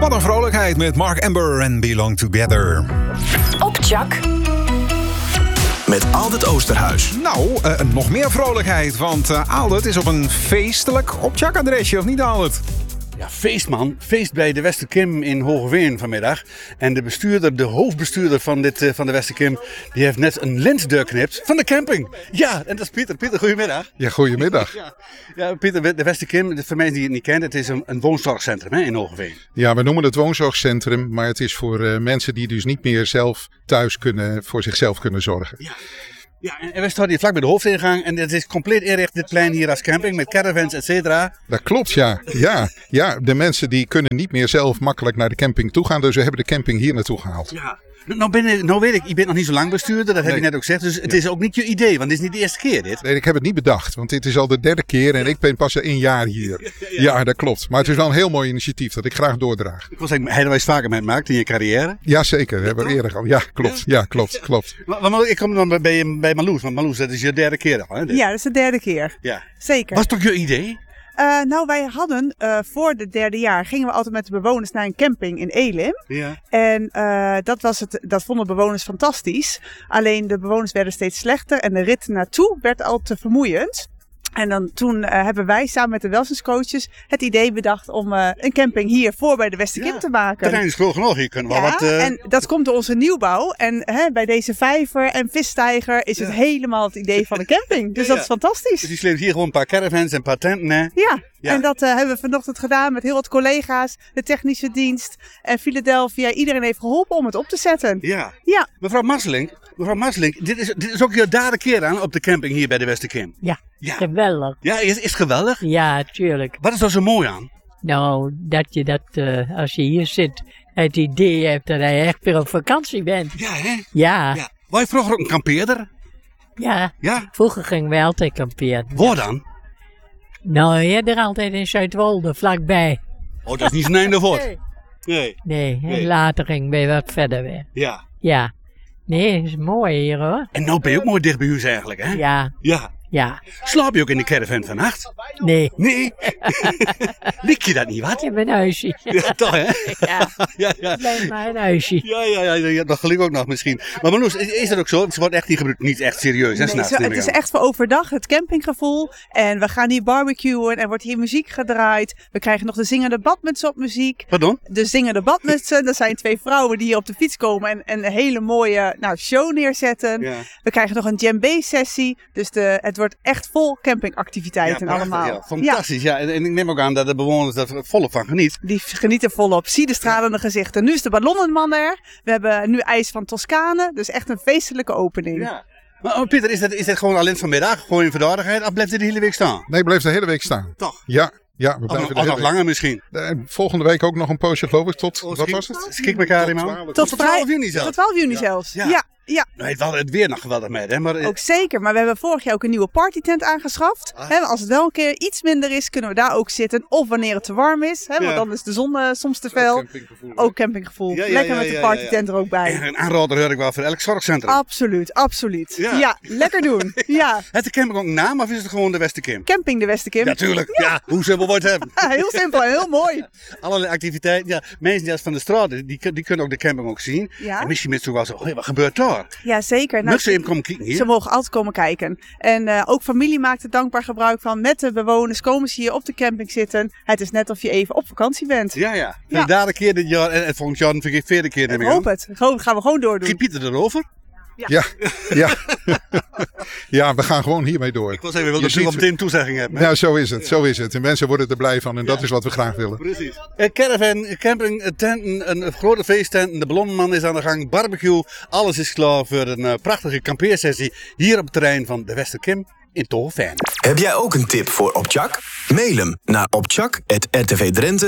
Wat een vrolijkheid met Mark Amber en Belong Together. Op Tjak. Met Aldert Oosterhuis. Nou, nog meer vrolijkheid, want Aldert is op een feestelijk op Tjak-adresje, of niet Aldert? Ja, feest man. Feest bij de Westerkim in Hogeveen vanmiddag. En de hoofdbestuurder van de Westerkim, die heeft net een lens doorknipt van de camping. Ja, en dat is Pieter. Pieter, goedemiddag. Ja, goedemiddag. Ja, Pieter, de Westerkim, voor mensen die het niet kennen, het is een woonzorgcentrum in Hogeveen. Ja, we noemen het woonzorgcentrum, maar het is voor mensen die dus niet meer zelf thuis voor zichzelf kunnen zorgen. Ja, en we staan hier vlak bij de hoofdingang en het is compleet inricht, dit plein hier als camping met caravans, et cetera. Dat klopt, ja. Ja, de mensen die kunnen niet meer zelf makkelijk naar de camping toe gaan, dus we hebben de camping hier naartoe gehaald. Ja. Nou weet ik, je bent nog niet zo lang bestuurder, dat heb je net ook gezegd. Dus het is ook niet je idee, want het is niet de eerste keer dit. Nee, ik heb het niet bedacht, want dit is al de derde keer en ik ben pas 1 jaar hier. Ja, dat klopt. Maar het is wel een heel mooi initiatief dat ik graag doordraag. Ik wil zeggen, heb je er wel eens vaker meegemaakt in je carrière? Jazeker, dat hebben we eerder al. Ja, klopt. Ja, klopt. Maar ik kom dan bij Marloes, want Marloes, dat is je derde keer al, hè? Ja, dat is de derde keer. Ja. Zeker. Was het ook je idee? Nou, wij hadden voor het derde jaar gingen we altijd met de bewoners naar een camping in Elim. Ja. En dat vonden bewoners fantastisch. Alleen de bewoners werden steeds slechter en de rit naartoe werd al te vermoeiend. En toen hebben wij samen met de welzijnscoaches het idee bedacht om een camping hier voor bij de Westerkim te maken. Het terrein is groot genoeg, hier kunnen we wat... En dat komt door onze nieuwbouw. En bij deze vijver en visstijger is het helemaal het idee van de camping. Dus dat is fantastisch. Dus die sleept hier gewoon een paar caravans en een paar tenten, hè? Ja. En dat hebben we vanochtend gedaan met heel wat collega's, de technische dienst en Philadelphia. Iedereen heeft geholpen om het op te zetten. Ja. Mevrouw Marselink, dit is ook je derde keer aan op de camping hier bij de Westerkim. Ja. Geweldig. Ja, is het geweldig? Ja, tuurlijk. Wat is er zo mooi aan? Nou, dat je als je hier zit, het idee hebt dat je echt weer op vakantie bent. Ja, hè? Ja. Was je vroeger ook een kampeerder? Ja. Ja? Vroeger gingen wij altijd kamperen. Waar dan? Nou, eerder altijd in Zuidwolde, vlakbij. Oh, dat is niet zo'n einde voort. Nee. En later gingen wij wat verder weer. Ja. Ja. Nee, het is mooi hier hoor. En nou ben je ook mooi dicht bij huis eigenlijk, hè? Ja. Slaap je ook in de caravan vannacht? Nee. Lik je dat niet, wat? Ik heb een huisje. Ja, toch, hè? Ja. Blijf maar een huisje. Ja, dat geluk ook nog misschien. Maar Marloes, is dat ook zo? Het wordt echt niet gebruikt, niet echt serieus, hè? Nee, het is echt voor overdag, het campinggevoel. En we gaan hier barbecuen en wordt hier muziek gedraaid. We krijgen nog de zingende badmuts op muziek. Pardon? De zingende badmutsen, dat zijn 2 vrouwen die hier op de fiets komen en een hele mooie show neerzetten. Ja. We krijgen nog een djembe-sessie. Dus het wordt echt vol campingactiviteiten allemaal. Ja, fantastisch. Ja. En ik neem ook aan dat de bewoners er volop van genieten. Die genieten volop. Zie de stralende gezichten. Nu is de ballonnenman er. We hebben nu ijs van Toscane. Dus echt een feestelijke opening. Ja. Maar Pieter, is dat gewoon alleen vanmiddag? Gewoon in verdadigheid? Of blijft hij de hele week staan? Nee, blijft de hele week staan. Toch? Ja, we blijven nog langer misschien. Volgende week ook nog een poosje, geloof ik. Tot, wat was het? Schik elkaar iemand. Tot 12 juni zelfs. Tot 12 juni zelfs. Ja. Nou, heeft wel het weer nog geweldig mee, hè? Maar, ook zeker, maar we hebben vorig jaar ook een nieuwe partytent aangeschaft. Als het wel een keer iets minder is, kunnen we daar ook zitten. Of wanneer het te warm is, want dan is de zon soms te fel. Ook campinggevoel. Lekker met de partytent er ook bij. En een aanrader hoor ik wel voor elk zorgcentrum. Absoluut. Ja, lekker doen. Ja. Het de camping ook een naam of is het gewoon de Westerkim? Camping de Westerkim. Natuurlijk. Ja, hoe simpel wordt het? Heel simpel en heel mooi. Allerlei activiteiten. Ja, mensen die van de straat, die kunnen ook de camping ook zien. Ja. En misschien met zo wel zo, wat gebeurt daar? Ja, zeker. Moet ze even komen kijken hier? Ze mogen altijd komen kijken. En ook familie maakt er dankbaar gebruik van. Met de bewoners komen ze hier op de camping zitten. Het is net of je even op vakantie bent. Ja. De derde keer dit jaar en volgend jaar een vierde keer. Ik hoop het. Gaan we gewoon doordoen. Giet Pieter erover? Ja. Ja, we gaan gewoon hiermee door. Ik was even wel dat je meteen een toezegging hebt. Nou, zo is het. En mensen worden er blij van en dat is wat we graag willen. Precies. Caravan, camping, tenten, een grote feesttent, de ballonman is aan de gang, barbecue. Alles is klaar voor een prachtige kampeersessie hier op het terrein van de Westerkim in Hogeveen. Heb jij ook een tip voor Op Tjak? Mail hem naar optjak@rtvdrenthe